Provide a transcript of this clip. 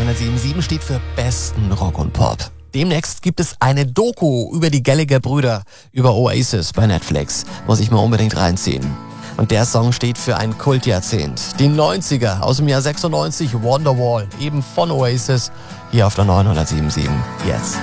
907.7 steht für besten Rock und Pop. Demnächst gibt es eine Doku über die Gallagher-Brüder, über Oasis bei Netflix. Muss ich mal unbedingt reinziehen. Und der Song steht für ein Kultjahrzehnt. Die 90er aus dem Jahr 96, Wonderwall, eben von Oasis, hier auf der 907.7. Jetzt.